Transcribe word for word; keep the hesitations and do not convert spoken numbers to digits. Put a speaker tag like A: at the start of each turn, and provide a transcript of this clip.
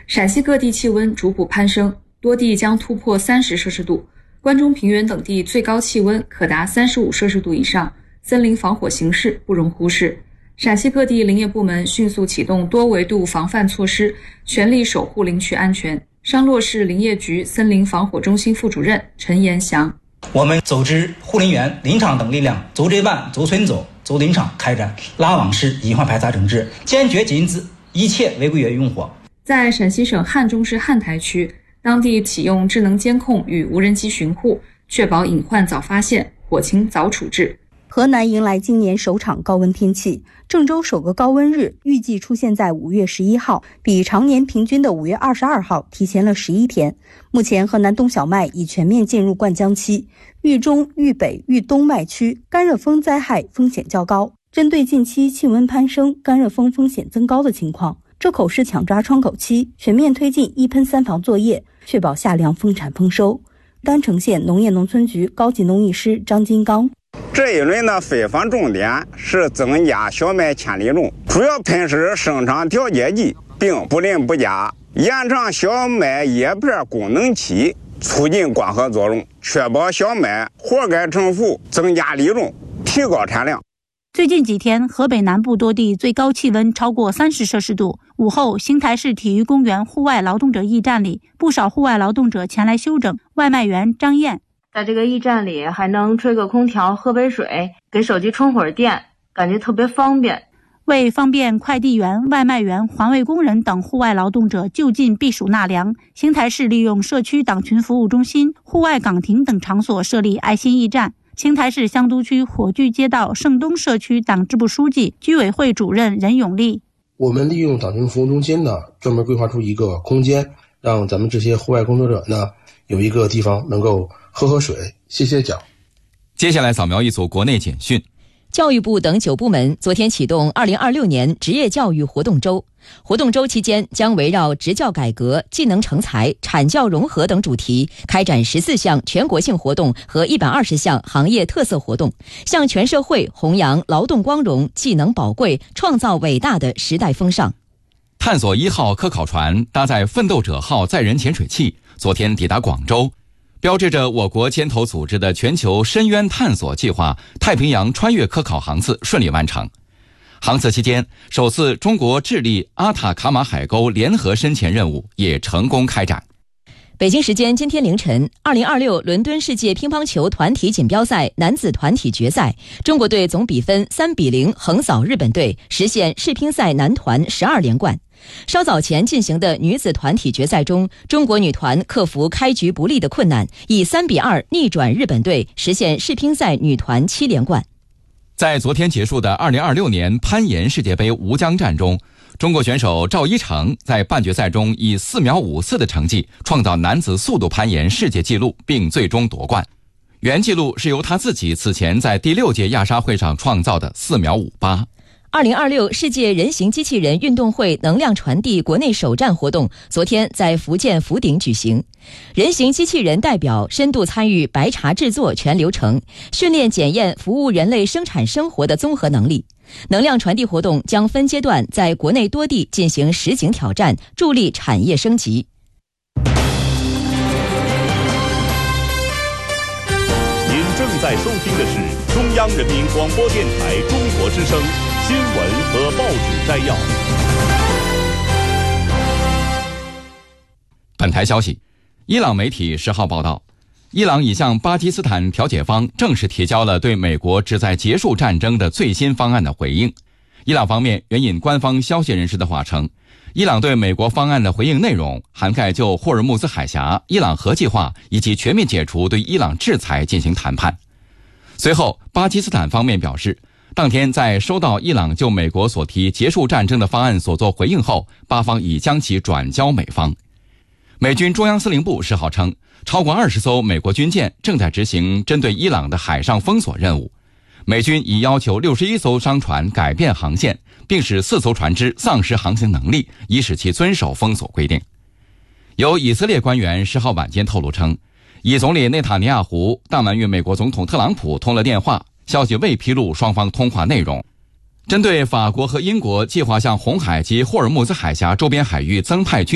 A: 陕西各地气温逐步攀升，多地将突破三十摄氏度，关中平原等地最高气温可达三十五摄氏度以上，森林防火形势不容忽视。陕西各地林业部门迅速启动多维度防范措施，全力守护林区安全。商洛市林业局森林防火中心副主任陈延祥：
B: 我们组织护林员、林场等力量，走这班、走村走、走林场，开展拉网式隐患排查整治，坚决禁止一切违规用火。
A: 在陕西省汉中市汉台区，当地启用智能监控与无人机巡护，确保隐患早发现，火情早处置。
C: 河南迎来今年首场高温天气，郑州首个高温日预计出现在五月十一号，比常年平均的五月二十二号提前了十一天。目前河南冬小麦已全面进入灌浆期，豫中、豫北、豫东麦区干热风灾害风险较高。针对近期气温攀升、干热风风险增高的情况，周口市抢抓窗口期，全面推进一喷三防作业，确保夏粮丰产丰收。丹城县农业农村局高级农艺师张金刚：
D: 这一轮的飞防重点是增加小麦千粒种，主要喷施生长调节剂，并不淋不加，延长小麦叶片功能期，促进光合作用，确保小麦活该成腐，增加粒种，提高产量。
E: 最近几天，河北南部多地最高气温超过三十摄氏度。午后，邢台市体育公园户外劳动者驿站里，不少户外劳动者前来休整。外卖员张燕：
F: 在这个驿站里还能吹个空调、喝杯水，给手机充会儿电，感觉特别方便。
E: 为方便快递员、外卖员、环卫工人等户外劳动者就近避暑纳凉，邢台市利用社区党群服务中心、户外岗亭等场所设立爱心驿站。邢台市香都区火炬街道盛东社区党支部书记、居委会主任任永利：
G: 我们利用党群服务中心呢，专门规划出一个空间，让咱们这些户外工作者呢有一个地方能够喝喝水、歇歇脚。
H: 接下来扫描一组国内简讯。
I: 教育部等九部门昨天启动二零二六年职业教育活动周。活动周期间将围绕职教改革、技能成才、产教融合等主题，开展十四项全国性活动和一百二十项行业特色活动，向全社会弘扬劳动光荣、技能宝贵、创造伟大的时代风尚。
H: 探索一号科考船搭载奋斗者号载人潜水器，昨天抵达广州，标志着我国牵头组织的全球深渊探索计划太平洋穿越科考航次顺利完成。航次期间，首次中国智利阿塔卡马海沟联合深潜任务也成功开展。
I: 北京时间今天凌晨，二零二六伦敦世界乒乓球团体锦标赛男子团体决赛，中国队总比分三比零横扫日本队，实现世乒赛男团十二连冠。稍早前进行的女子团体决赛中，中国女团克服开局不利的困难，以三比二逆转日本队，实现世乒赛女团七连冠。
H: 在昨天结束的二零二六年攀岩世界杯吴江站中，中国选手赵一成在半决赛中以四秒五四的成绩创造男子速度攀岩世界纪录，并最终夺冠。原纪录是由他自己此前在第六届亚沙会上创造的四秒五八。
I: 二零二六世界人形机器人运动会能量传递国内首站活动昨天在福建福鼎举行，人形机器人代表深度参与白茶制作全流程，训练检验服务人类生产生活的综合能力。能量传递活动将分阶段在国内多地进行实景挑战，助力产业升级。
J: 您正在收听的是中央人民广播电台中国之声新闻和报纸摘要。
H: 本台消息，伊朗媒体十号报道，伊朗已向巴基斯坦调解方正式提交了对美国旨在结束战争的最新方案的回应。伊朗方面援引官方消息人士的话称，伊朗对美国方案的回应内容涵盖就霍尔木兹海峡、伊朗核计划以及全面解除对伊朗制裁进行谈判。随后，巴基斯坦方面表示，当天在收到伊朗就美国所提结束战争的方案所做回应后，巴方已将其转交美方。美军中央司令部十号称，超过二十艘美国军舰正在执行针对伊朗的海上封锁任务。美军已要求六十一艘商船改变航线，并使四艘船只丧失航行能力，以使其遵守封锁规定。有以色列官员十号晚间透露称，以总理内塔尼亚胡当晚与美国总统特朗普通了电话，消息未披露双方通话内容。针对法国和英国计划向红海及霍尔木兹海峡周边海域增派军